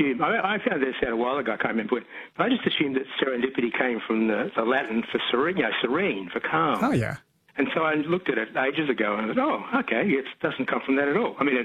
assumed, I found this out a while ago, I can't remember when, but I just assumed that serendipity came from the Latin for serene, for calm. Oh, yeah. And so I looked at it ages ago and I thought, oh, okay, it doesn't come from that at all. I mean,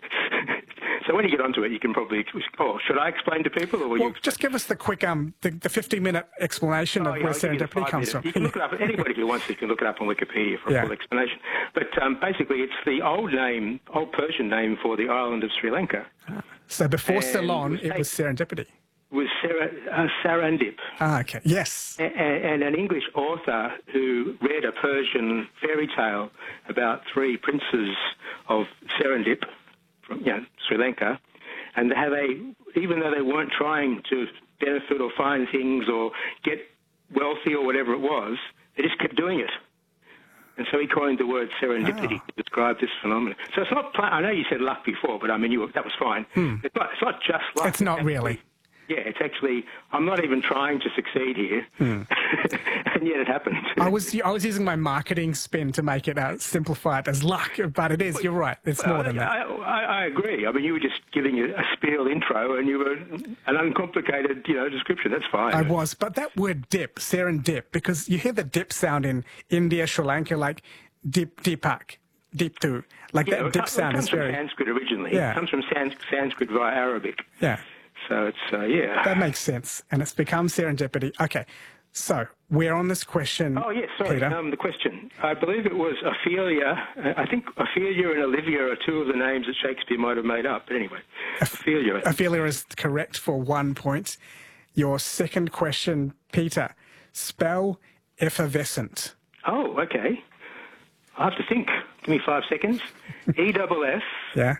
so when you get onto it, you can probably, should I explain to people? Or will you just give us the quick, the 50-minute explanation of where serendipity comes from. You can look it up, anybody who wants to can look it up on Wikipedia for a full explanation. But basically, it's the old Persian name for the island of Sri Lanka. So before Ceylon, it was serendipity. Was Sarandip. Ah, okay. Yes. And an English author who read a Persian fairy tale about three princes of Serendip from Sri Lanka, and how they, even though they weren't trying to benefit or find things or get wealthy or whatever it was, they just kept doing it. And so he coined the word serendipity to describe this phenomenon. So it's not, I know you said luck before, but I mean, that was fine. It's not just luck. It's not really. Yeah, it's actually, I'm not even trying to succeed here, and yet it happened. I was using my marketing spin to make it simplify it as luck, but it is, you're right, it's more than that. I agree. I mean, you were just giving a spiel intro and you were an uncomplicated, description. That's fine. I was, but that word dip, serendip, because you hear the dip sound in India, Sri Lanka, like dipak, diptu, like that dip sound is very... It comes from Sanskrit originally. Yeah. It comes from Sanskrit via Arabic. Yeah. So it's, That makes sense, and it's become serendipity. Okay, so we're on this question, Oh, yes, sorry, Peter. The question. I believe it was Ophelia. I think Ophelia and Olivia are two of the names that Shakespeare might have made up. But anyway, Ophelia. Ophelia is correct for 1 point. Your second question, Peter. Spell effervescent. Oh, okay. I have to think. Give me 5 seconds. E-double-F. Yeah.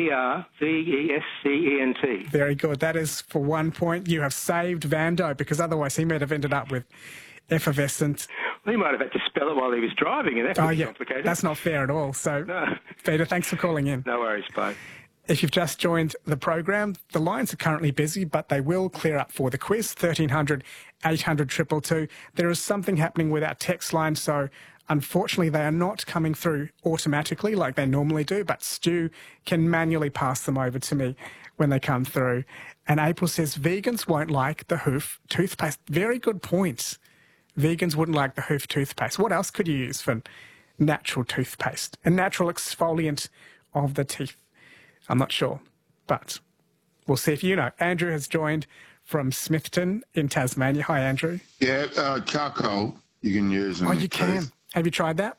E-R-V-E-S-C-E-N-T. Very good. That is for 1 point. You have saved Vando, because otherwise he might have ended up with effervescent. Well, he might have had to spell it while he was driving, and that would be complicated. That's not fair at all. So, no. Peter, thanks for calling in. No worries. Bye. If you've just joined the program, the lines are currently busy, but they will clear up for the quiz, 1300 800 222. There is something happening with our text line, so unfortunately they are not coming through automatically like they normally do, but Stu can manually pass them over to me when they come through. And April says, vegans won't like the Hoof toothpaste. Very good point. Vegans wouldn't like the Hoof toothpaste. What else could you use for natural toothpaste? A natural exfoliant of the teeth. I'm not sure, but we'll see if you know. Andrew has joined from Smithton in Tasmania. Hi, Andrew. Yeah, charcoal you can use. Oh, you can. Have you tried that?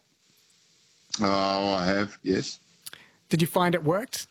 Oh, I have, yes. Did you find it worked?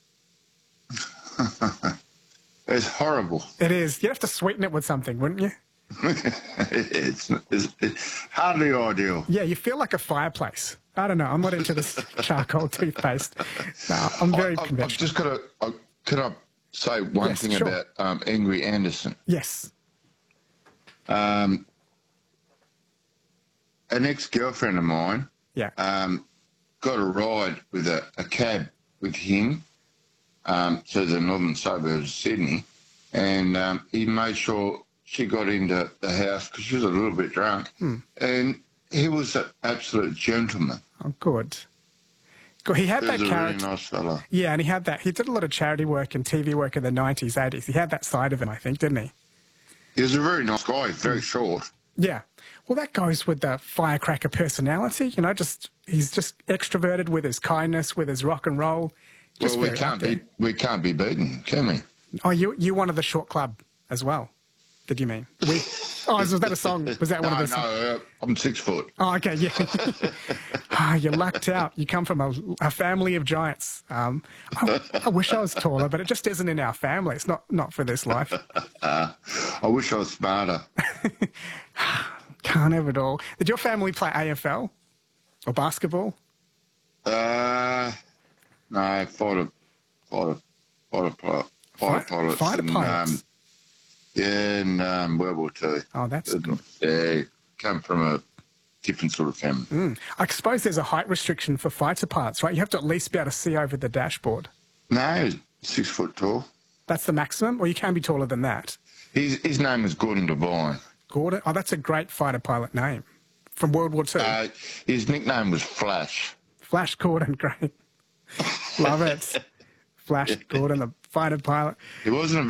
It's horrible. It is. You'd have to sweeten it with something, wouldn't you? It's hardly ideal. Yeah, you feel like a fireplace. I don't know. I'm not into this charcoal toothpaste. No, I'm very conventional. I've just got to... Can I say one thing about Angry Anderson? Yes. An ex-girlfriend of mine got a ride with a cab with him to the northern suburbs of Sydney, and he made sure she got into the house because she was a little bit drunk, and he was an absolute gentleman. Oh, good. He had that character. He was a really nice fella. Yeah, and he had that. He did a lot of charity work and TV work in the 90s, 80s. He had that side of him, I think, didn't he? He was a very nice guy, very short. Yeah. Well, that goes with the firecracker personality. He's just extroverted with his kindness, with his rock and roll. Well, we can't be beaten, can we? Oh, you wanted the short club as well, did you mean? Was that a song? Was that one of the songs? No, I'm 6 foot. Oh, okay, yeah. You lucked out. You come from a family of giants. I wish I was taller, but it just isn't in our family. It's not for this life. I wish I was smarter. Can't have it all. Did your family play AFL or basketball? No, fighter pilots. In World War II. Oh, that's good. Yeah, come from a different sort of family. I suppose there's a height restriction for fighter pilots, right? You have to at least be able to see over the dashboard. No, he's 6 foot tall. That's the maximum? Or you can be taller than that? His name is Gordon Devine. Gordon? Oh, that's a great fighter pilot name. From World War II? His nickname was Flash. Flash Gordon, great. Love it. Flash Gordon, the fighter pilot. He wasn't a